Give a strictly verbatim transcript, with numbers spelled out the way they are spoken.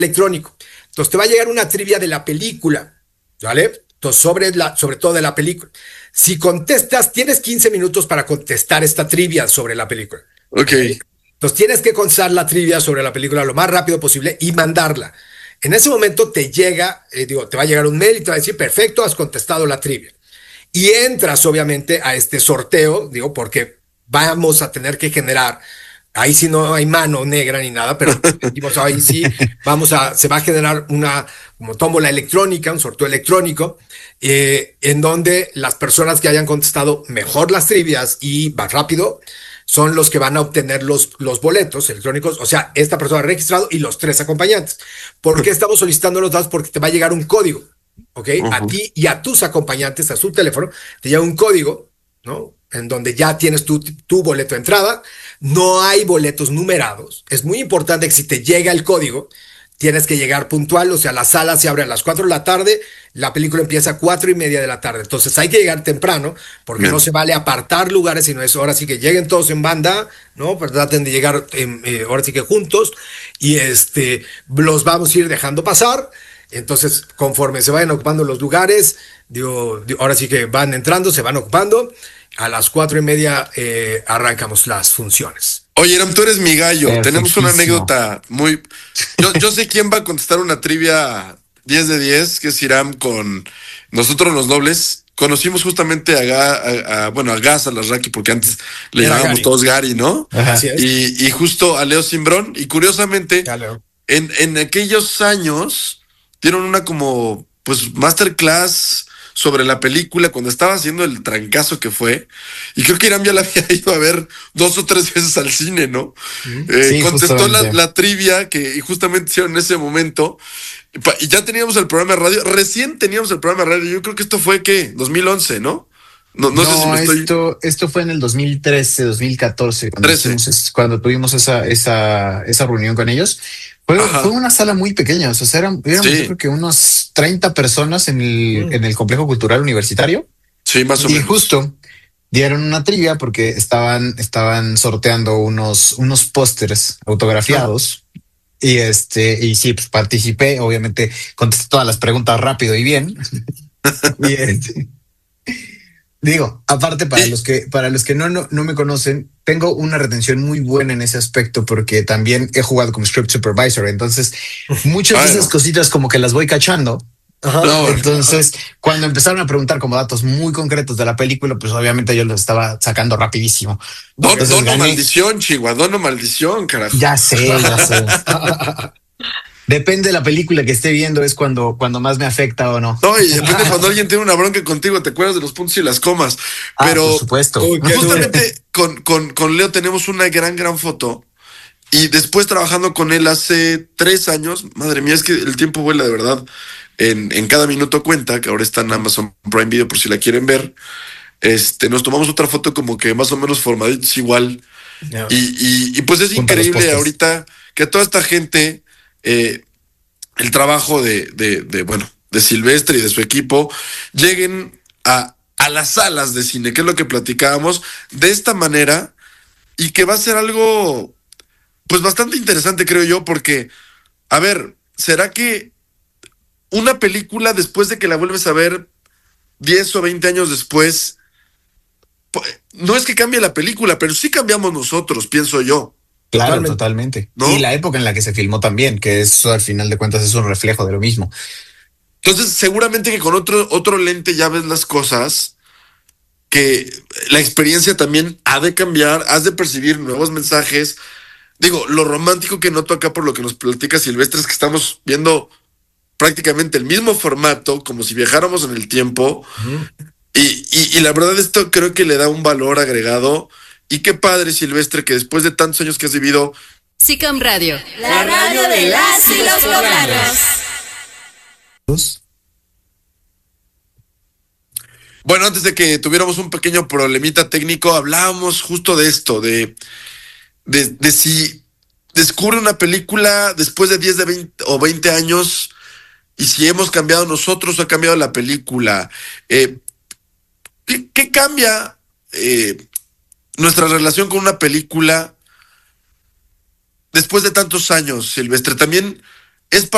electrónico. Entonces te va a llegar una trivia de la película, ¿vale? Entonces sobre, la, sobre todo de la película. Si contestas, tienes quince minutos para contestar esta trivia sobre la película. Ok. Entonces tienes que contestar la trivia sobre la película lo más rápido posible y mandarla. En ese momento te llega, eh, digo, te va a llegar un mail y te va a decir, perfecto, has contestado la trivia. Y entras obviamente a este sorteo, digo, porque vamos a tener que generar, ahí sí no hay mano negra ni nada, pero dijimos, ahí sí vamos a, se va a generar una como tómbola electrónica, un sorteo electrónico, eh, en donde las personas que hayan contestado mejor las trivias y más rápido son los que van a obtener los, los boletos electrónicos, o sea, esta persona registrado y los tres acompañantes. ¿Por qué estamos solicitando los datos? Porque te va a llegar un código, ¿ok? Uh-huh. A ti y a tus acompañantes, a su teléfono, te llega un código, ¿no? En donde ya tienes tu, tu boleto de entrada. No hay boletos numerados. Es muy importante que si te llega el código, tienes que llegar puntual, o sea, la sala se abre a las cuatro de la tarde, la película empieza a cuatro y media de la tarde. Entonces hay que llegar temprano, porque Bien. no se vale apartar lugares, sino es ahora sí que lleguen todos en banda, ¿no? Pero traten de llegar eh, eh, ahora sí que juntos, y este, los vamos a ir dejando pasar. Entonces, conforme se vayan ocupando los lugares, digo, digo ahora sí que van entrando, se van ocupando. A las cuatro y media eh, arrancamos las funciones. Oye, Eram, tú eres mi gallo. Tenemos una anécdota muy... Yo, yo sé quién va a contestar una trivia diez de diez, que es Iram con Nosotros los Nobles. Conocimos justamente a, Ga, a, a bueno, a Gas, a Larraqui, porque antes le Era llamábamos Gary. todos Gary, ¿no? Así es. Y, y justo a Leo Simbrón. Y curiosamente, en, en aquellos años dieron una como, pues, masterclass sobre la película cuando estaba haciendo el trancazo que fue, y creo que Iram ya la había ido a ver dos o tres veces al cine, ¿no? Mm, eh, sí, contestó la, la trivia que justamente hicieron en ese momento, y ya teníamos el programa de radio, recién teníamos el programa de radio, yo creo que esto fue, ¿qué? dos mil once, ¿no? No, no, no sé si me estoy... esto, esto fue en el dos mil trece, dos mil catorce, cuando, hicimos, cuando tuvimos esa, esa, esa reunión con ellos. Fue, fue una sala muy pequeña, o sea, eran, eran sí. yo creo que unos treinta personas en el, mm. en el complejo cultural universitario. Sí, más o y menos. Y justo dieron una trivia porque estaban, estaban sorteando unos, unos pósters autografiados. Ah. Y este, y sí, pues participé, obviamente contesté todas las preguntas rápido y bien. y este, digo, aparte para los que, para los que no, no, no me conocen, tengo una retención muy buena en ese aspecto porque también he jugado como script supervisor. Entonces, muchas de esas cositas como que las voy cachando. Ajá. No, entonces, no. cuando empezaron a preguntar como datos muy concretos de la película, pues obviamente yo los estaba sacando rapidísimo. Don, dono gané... maldición, Chihuahua, dono maldición, carajo. Ya sé, ya sé. Depende de la película que esté viendo, es cuando, cuando más me afecta o no. No, y depende cuando alguien tiene una bronca contigo, te acuerdas de los puntos y las comas. Ah, pero por supuesto. Justamente con, con, con Leo tenemos una gran, gran foto. Y después trabajando con él hace tres años, madre mía, es que el tiempo vuela de verdad. En, en cada minuto cuenta, que ahora está en Amazon Prime Video por si la quieren ver. Este, nos tomamos otra foto como que más o menos formaditos igual. Yeah. Y, y, y pues es Junta increíble ahorita que toda esta gente, eh, el trabajo de, de, de, bueno, de Silvestre y de su equipo, lleguen a, a las salas de cine, que es lo que platicábamos, de esta manera, y que va a ser algo, pues bastante interesante, creo yo, porque, a ver, ¿será que una película, después de que la vuelves a ver diez o veinte años después, no es que cambie la película, pero sí cambiamos nosotros, pienso yo? Claro, totalmente. totalmente. ¿No? Y la época en la que se filmó también, que eso al final de cuentas es un reflejo de lo mismo. Entonces, seguramente que con otro, otro lente ya ves las cosas, que la experiencia también ha de cambiar, has de percibir nuevos mensajes. Digo, lo romántico que noto acá por lo que nos platica Silvestre es que estamos viendo prácticamente el mismo formato, como si viajáramos en el tiempo. Uh-huh. y, y, y la verdad esto creo que le da un valor agregado. Y qué padre, Silvestre, que después de tantos años que has vivido... SICAM Radio, la radio de las y los poblanos. Bueno, antes de que tuviéramos un pequeño problemita técnico, hablábamos justo de esto, de, de, de si descubre una película después de diez de veinte, o veinte años... Y si hemos cambiado nosotros o ha cambiado la película. Eh, ¿qué, ¿Qué cambia eh, nuestra relación con una película después de tantos años, Silvestre? También es para